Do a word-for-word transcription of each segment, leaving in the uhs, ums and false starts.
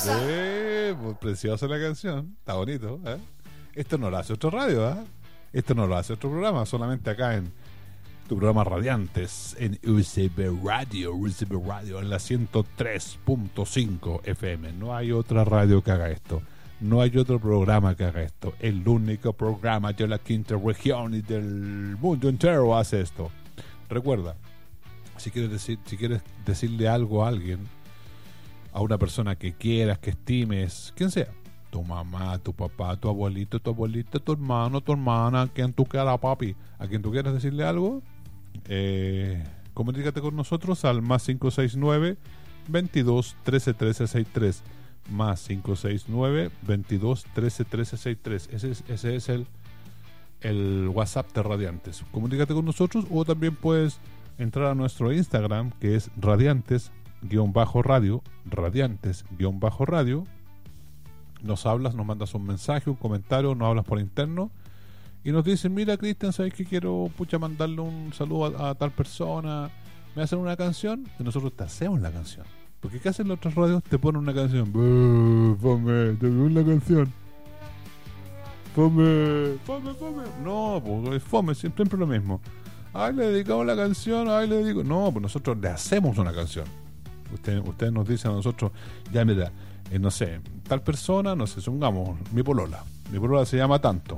Sí, muy preciosa la canción. Está bonito, ¿eh? Esto no lo hace otro radio, ¿eh? Esto no lo hace otro programa, solamente acá en tu programa Radiantes, en U C B Radio, U C B Radio, en la ciento tres punto cinco F M. No hay otra radio que haga esto. No hay otro programa que haga esto. El único programa de la quinta región y del mundo entero hace esto. Recuerda, si quieres decir, si quieres decirle algo a alguien, a una persona que quieras, que estimes, quien sea, tu mamá, tu papá, tu abuelito, tu abuelita, tu hermano, tu hermana, a quien tú quieras, papi, a quien tú quieras decirle algo, eh, comunícate con nosotros al más cinco seis nueve, veintidós, trece, trece, sesenta y tres, más cinco seis nueve, veintidós, trece, trece, sesenta y tres. Ese es, ese es el, el WhatsApp de Radiantes. Comunícate con nosotros, o también puedes entrar a nuestro Instagram, que es Radiantes guión bajo radio, Radiantes guión bajo radio. Nos hablas, nos mandas un mensaje, un comentario, nos hablas por interno y nos dicen: mira, Cristian, ¿sabes que quiero pucha mandarle un saludo a, a tal persona? ¿Me hacen una canción? Y nosotros te hacemos la canción. Porque ¿qué hacen las otras radios? Te ponen una canción. Fome, te doy una canción. Fome, fome, fome. No, pues fome, siempre, siempre lo mismo. Ay, le dedicamos la canción, ay, le dedico. No, pues nosotros le hacemos una canción. Ustedes usted nos dicen a nosotros: ya mira, eh, no sé, tal persona, no sé, supongamos, mi polola. Mi polola se llama tanto.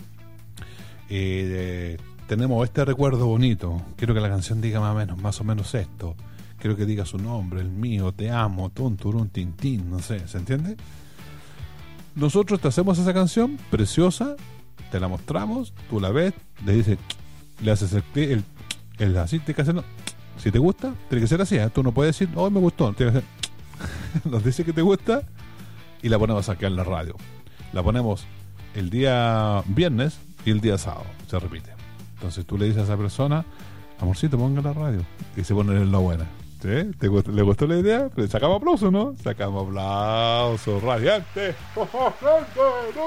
Eh, eh, tenemos este recuerdo bonito. Quiero que la canción diga más o menos, más o menos esto. Quiero que diga su nombre, el mío, te amo, tun, turun, tin, tin, no sé, ¿se entiende? Nosotros te hacemos esa canción preciosa, te la mostramos, tú la ves, le dices, le haces el, el, el así, te que hacerlo. Si te gusta, tiene que ser así, ¿eh? Tú no puedes decir, oh, me gustó, tiene que ser, nos dice que te gusta y la ponemos aquí en la radio. La ponemos el día viernes y el día sábado, se repite. Entonces tú le dices a esa persona: amorcito, ponga la radio, y se pone en la buena. ¿Sí? ¿Te gustó, ¿Le gustó la idea? Pues sacamos aplauso, ¿no? Sacamos aplauso, Radiante.